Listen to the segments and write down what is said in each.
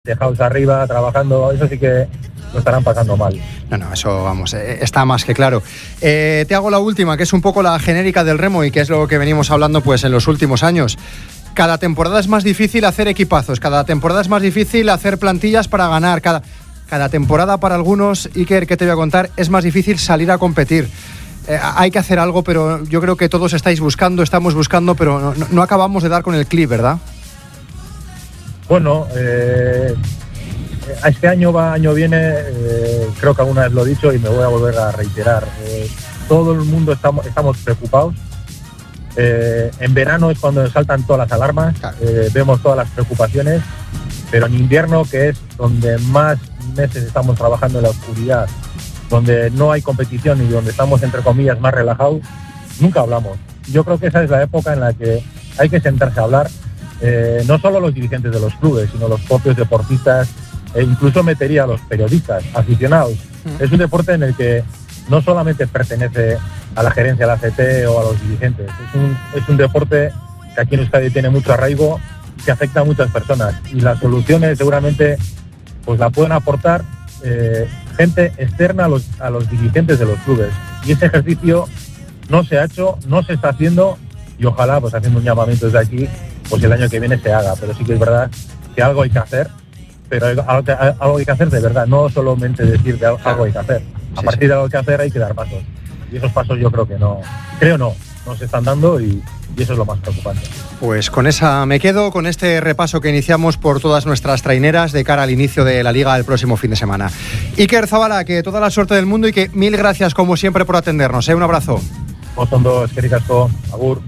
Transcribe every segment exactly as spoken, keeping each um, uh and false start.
dejados arriba, trabajando, eso sí que lo estarán pasando mal. No, no, eso, vamos, eh, está más que claro. Eh, te hago la última, que es un poco la genérica del remo y que es lo que venimos hablando pues en los últimos años. Cada temporada es más difícil hacer equipazos, cada temporada es más difícil hacer plantillas para ganar, cada, cada temporada para algunos, Iker, ¿qué te voy a contar? Es más difícil salir a competir. Eh, hay que hacer algo, pero yo creo que todos estáis buscando, estamos buscando, pero no, no, no acabamos de dar con el clip, ¿verdad? Bueno, eh, este año va, año viene, eh, creo que alguna vez lo he dicho y me voy a volver a reiterar. Eh, todo el mundo estamos, estamos preocupados. Eh, en verano es cuando saltan todas las alarmas, eh, vemos todas las preocupaciones, pero en invierno, que es donde más meses estamos trabajando en la oscuridad, donde no hay competición y donde estamos, entre comillas, más relajados, nunca hablamos. Yo creo que esa es la época en la que hay que sentarse a hablar, eh, no solo los dirigentes de los clubes, sino los propios deportistas, e incluso metería a los periodistas, aficionados. Mm. Es un deporte en el que no solamente pertenece a la gerencia de la C T o a los dirigentes, es un, es un deporte que aquí en Euskadi tiene mucho arraigo y que afecta a muchas personas. Y las soluciones seguramente pues la pueden aportar eh, gente externa a los, a los dirigentes de los clubes. Y ese ejercicio no se ha hecho, no se está haciendo, y ojalá, pues haciendo un llamamiento desde aquí, pues el año que viene se haga. Pero sí que es verdad que algo hay que hacer, pero algo, algo hay que hacer de verdad, no solamente decir que algo hay que hacer. A partir de algo que hacer hay que dar pasos. Y esos pasos yo creo que no, creo no, no se están dando y, y eso es lo más preocupante. Pues con esa me quedo, con este repaso que iniciamos por todas nuestras traineras de cara al inicio de la Liga del próximo fin de semana. Iker Zabala, que toda la suerte del mundo y que mil gracias como siempre por atendernos, ¿eh? Un abrazo. Osondo, eskerrik asko, agur.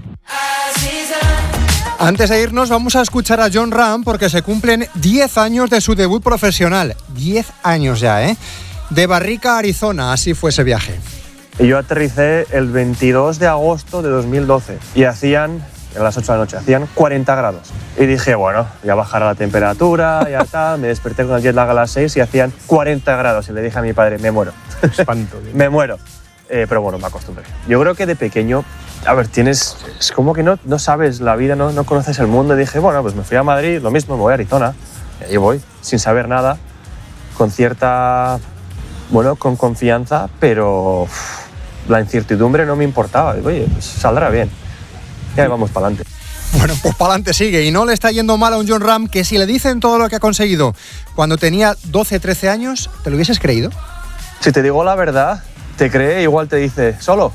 Antes de irnos vamos a escuchar a Jon Rahm porque se cumplen diez años de su debut profesional. diez años ya, ¿eh? De Barrica a Arizona, así fue ese viaje. Y yo aterricé el veintidós de agosto de dos mil doce y hacían, a las ocho de la noche, hacían cuarenta grados. Y dije, bueno, ya bajará la temperatura, ya tal. Me desperté con el jet lag a las seis y hacían cuarenta grados. Y le dije a mi padre, me muero. Espanto. me muero. Eh, pero bueno, me acostumbré. Yo creo que de pequeño, a ver, tienes, es como que no, no sabes la vida, no, no conoces el mundo. Y dije, bueno, pues me fui a Madrid, lo mismo, me voy a Arizona. Y ahí voy, sin saber nada, con cierta, bueno, con confianza, pero uff, la incertidumbre no me importaba. Digo, oye, pues saldrá bien. Y ahí vamos para adelante. Bueno, pues para adelante sigue. Y no le está yendo mal a un Jon Rahm que si le dicen todo lo que ha conseguido cuando tenía doce, trece años, ¿te lo hubieses creído? Si te digo la verdad, te cree, igual te dice, ¿solo?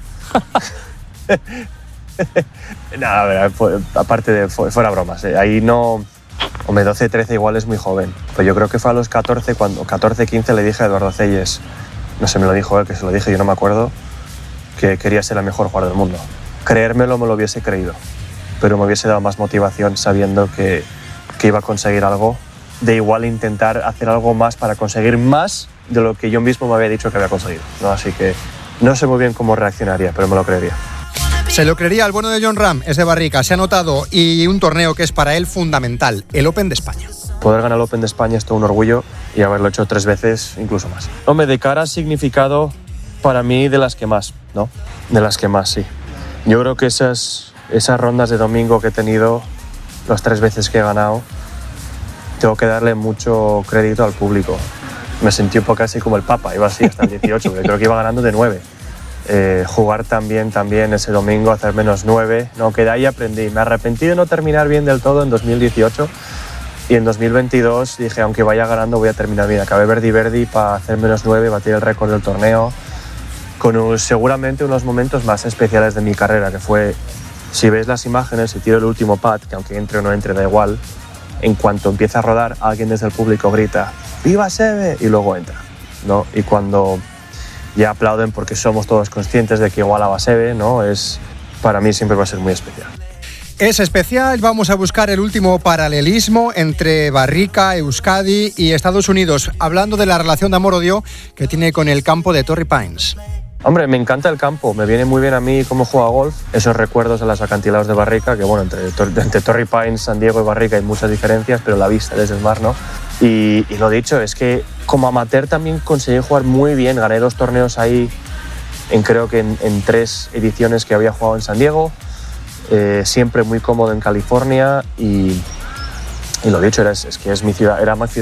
Nada, a ver, fue, aparte de fue, fuera bromas, ¿eh? Ahí no... Hombre, doce, trece igual es muy joven. Pues yo creo que fue a los catorce, cuando catorce, quince le dije a Eduardo Celles, no sé, me lo dijo él, que se lo dije, yo no me acuerdo, que quería ser el mejor jugador del mundo. Creérmelo me lo hubiese creído, pero me hubiese dado más motivación sabiendo que, que iba a conseguir algo, de igual intentar hacer algo más para conseguir más de lo que yo mismo me había dicho que había conseguido, ¿no? Así que no sé muy bien cómo reaccionaría, pero me lo creería. Se lo creería. El bueno de Jon Rahm es de Barrica, se ha notado, y un torneo que es para él fundamental, el Open de España. Poder ganar el Open de España es todo un orgullo y haberlo hecho tres veces, incluso más. Hombre, de cara a significado, para mí de las que más, ¿no? De las que más, sí. Yo creo que esas, esas rondas de domingo que he tenido, las tres veces que he ganado, tengo que darle mucho crédito al público. Me sentí un poco así como el Papa, iba así hasta el dieciocho, porque creo que iba ganando de nueve. Eh, jugar también, también ese domingo, hacer menos nueve, no, que de ahí aprendí. Me arrepentí de no terminar bien del todo en dos mil dieciocho y en dos mil veintidós dije, aunque vaya ganando voy a terminar bien. Acabé verdi verdi para hacer menos nueve, batir el récord del torneo, con un, seguramente unos momentos más especiales de mi carrera, que fue, si ves las imágenes, si tiro el último pad, que aunque entre o no entre da igual, en cuanto empieza a rodar, alguien desde el público grita ¡Viva Seve! Y luego entra, ¿no? Y cuando ya aplauden porque somos todos conscientes de que igual a Seve, ¿no? Es, para mí siempre va a ser muy especial. Es especial, vamos a buscar el último paralelismo entre Barrica, Euskadi y Estados Unidos, hablando de la relación de amor-odio que tiene con el campo de Torrey Pines. Hombre, me encanta el campo, me viene muy bien a mí cómo juega golf, esos recuerdos de los acantilados de Barrica, que bueno, entre, entre Torrey Pines, San Diego y Barrica hay muchas diferencias, pero la vista desde el mar, ¿no? Y, y lo dicho, es que como amateur también conseguí jugar muy bien, gané dos torneos ahí, en, creo que en, en tres ediciones que había jugado en San Diego, eh, siempre muy cómodo en California y, y lo dicho, era, es que es mi ciudad, era mi